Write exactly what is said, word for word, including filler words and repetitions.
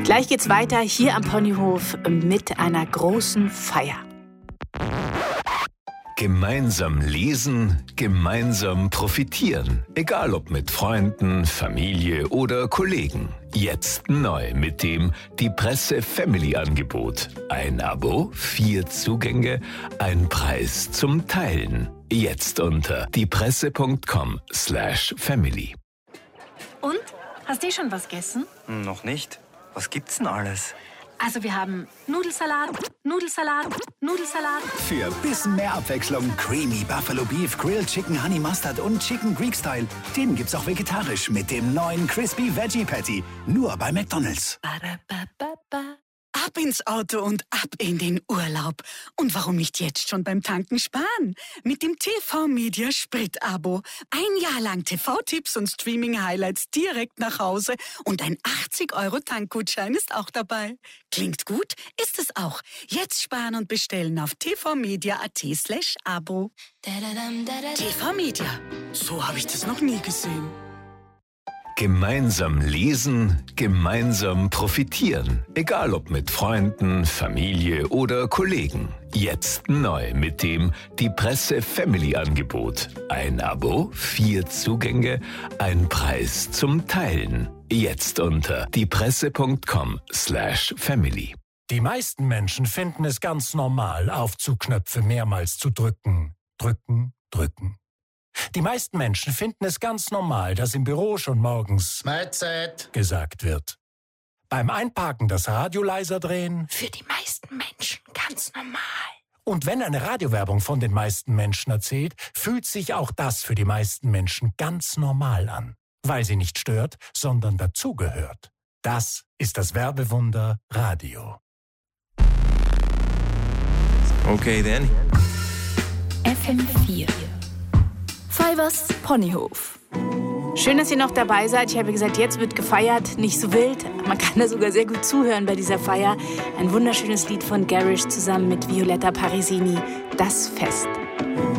Gleich geht's weiter hier am Ponyhof mit einer großen Feier. Gemeinsam lesen, gemeinsam profitieren. Egal ob mit Freunden, Familie oder Kollegen. Jetzt neu mit dem Die Presse Family Angebot. Ein Abo, vier Zugänge, ein Preis zum Teilen. Jetzt unter diepresse.com slash family. Und? Hast du schon was gegessen? Noch nicht. Was gibt's denn alles? Also wir haben Nudelsalat, Nudelsalat, Nudelsalat. Für bisschen mehr Abwechslung Creamy Buffalo Beef, Grilled Chicken Honey Mustard und Chicken Greek Style. Den gibt's auch vegetarisch mit dem neuen Crispy Veggie Patty. Nur bei McDonald's. Ba-da-ba-ba-ba. Ab ins Auto und ab in den Urlaub. Und warum nicht jetzt schon beim Tanken sparen? Mit dem T V-Media Sprit-Abo. Ein Jahr lang T V-Tipps und Streaming-Highlights direkt nach Hause. Und ein achtzig Euro Tankgutschein ist auch dabei. Klingt gut? Ist es auch. Jetzt sparen und bestellen auf tvmedia.at slash Abo. T V-Media. So habe ich das noch nie gesehen. Gemeinsam lesen, gemeinsam profitieren. Egal ob mit Freunden, Familie oder Kollegen. Jetzt neu mit dem Die Presse Family Angebot. Ein Abo, vier Zugänge, ein Preis zum Teilen. Jetzt unter diepresse.com slash family. Die meisten Menschen finden es ganz normal, Aufzugknöpfe mehrmals zu drücken. Drücken, drücken. Die meisten Menschen finden es ganz normal, dass im Büro schon morgens Mahlzeit gesagt wird. Beim Einparken das Radio leiser drehen. Für die meisten Menschen ganz normal. Und wenn eine Radiowerbung von den meisten Menschen erzählt, fühlt sich auch das für die meisten Menschen ganz normal an. Weil sie nicht stört, sondern dazugehört. Das ist das Werbewunder Radio. Okay, then. F M vier. Fivers Ponyhof. Schön, dass ihr noch dabei seid. Ich habe gesagt, jetzt wird gefeiert, nicht so wild. Man kann da sogar sehr gut zuhören bei dieser Feier. Ein wunderschönes Lied von Garish zusammen mit Violetta Parisini, Das Fest.